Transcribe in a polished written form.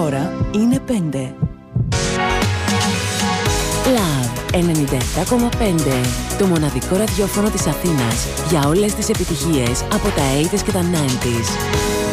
ώρα είναι 5. Love 97,5. Το μοναδικό ραδιόφωνο της Αθήνας για όλες τις επιτυχίες από τα 80s και τα 90s.